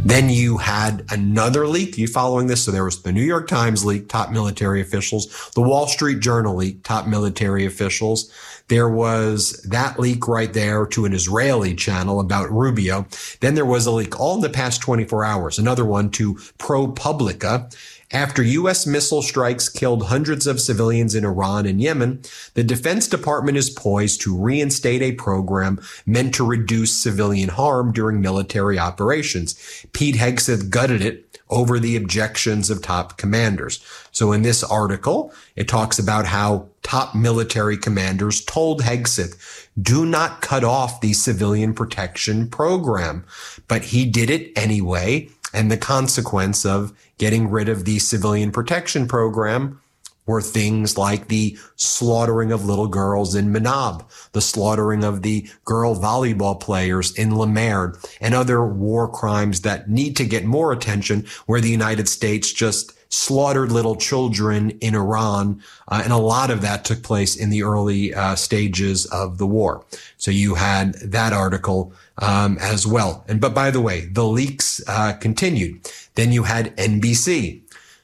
Then you had another leak. You following this? So there was the New York Times leak, top military officials, the Wall Street Journal leak, top military officials. There was that leak right there to an Israeli channel about Rubio. Then there was a leak all in the past 24 hours, another one to ProPublica. After U.S. missile strikes killed hundreds of civilians in Iran and Yemen, the Defense Department is poised to reinstate a program meant to reduce civilian harm during military operations. Pete Hegseth gutted it over the objections of top commanders. So in this article, it talks about how top military commanders told Hegseth, do not cut off the civilian protection program. But he did it anyway. And the consequence of getting rid of the civilian protection program were things like the slaughtering of little girls in Manab, the slaughtering of the girl volleyball players in Le Maire, and other war crimes that need to get more attention, where the United States just slaughtered little children in Iran. And a lot of that took place in the early stages of the war. So you had that article as well. But by the way, the leaks continued. Then you had NBC,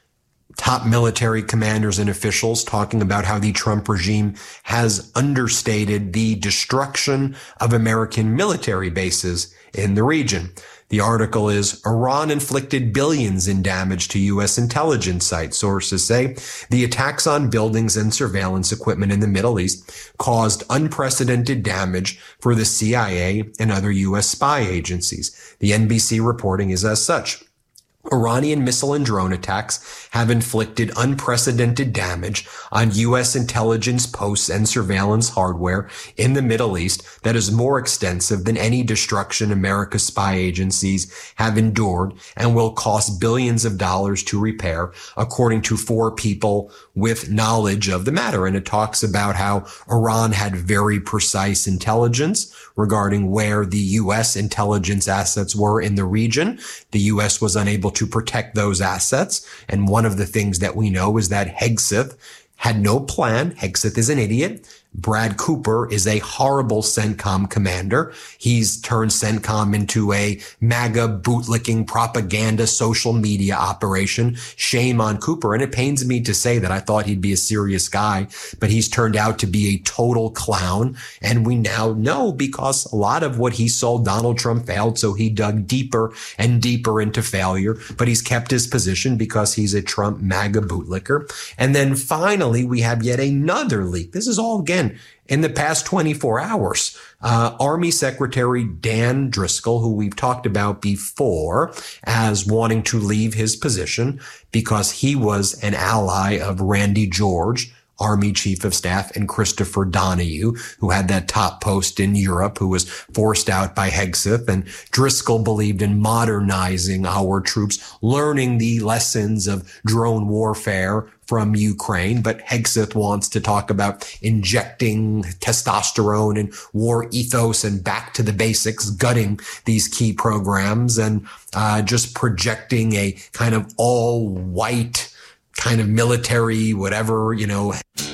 top military commanders and officials talking about how the Trump regime has understated the destruction of American military bases in the region. The article is, Iran inflicted billions in damage to U.S. intelligence sites. Sources say the attacks on buildings and surveillance equipment in the Middle East caused unprecedented damage for the CIA and other U.S. spy agencies. The NBC reporting is as such. Iranian missile and drone attacks have inflicted unprecedented damage on U.S. intelligence posts and surveillance hardware in the Middle East that is more extensive than any destruction America's spy agencies have endured and will cost billions of dollars to repair, according to 4 people with knowledge of the matter. And it talks about how Iran had very precise intelligence regarding where the U.S. intelligence assets were in the region. The U.S. was unable to protect those assets. And one of the things that we know is that Hegseth had no plan. Hegseth is an idiot. Brad Cooper is a horrible CENTCOM commander. He's turned CENTCOM into a MAGA bootlicking propaganda social media operation. Shame on Cooper. And it pains me to say that I thought he'd be a serious guy, but he's turned out to be a total clown. And we now know because a lot of what he sold Donald Trump failed. So he dug deeper and deeper into failure, but he's kept his position because he's a Trump MAGA bootlicker. And then finally, we have yet another leak. This is all again in the past 24 hours. Army Secretary Dan Driscoll, who we've talked about before as wanting to leave his position because he was an ally of Randy George, Army Chief of Staff, and Christopher Donahue, who had that top post in Europe, who was forced out by Hegseth. And Driscoll believed in modernizing our troops, learning the lessons of drone warfare from Ukraine. But Hegseth wants to talk about injecting testosterone and war ethos and back to the basics, gutting these key programs and just projecting a kind of all white kind of military, whatever,